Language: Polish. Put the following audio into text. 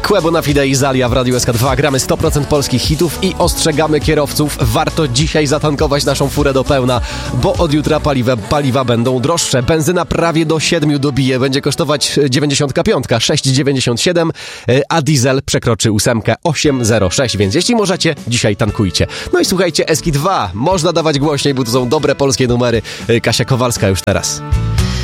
Bona Fide i Zalia w Radiu SK2. Gramy 100% polskich hitów i ostrzegamy kierowców. Warto dzisiaj zatankować naszą furę do pełna, bo od jutra paliwa będą droższe. Benzyna prawie do 7 dobije. Będzie kosztować 95, 6,97, a diesel przekroczy 8, 8,06. Więc jeśli możecie, dzisiaj tankujcie. No i słuchajcie, SK2 można dawać głośniej, bo to są dobre polskie numery. Kasia Kowalska już teraz.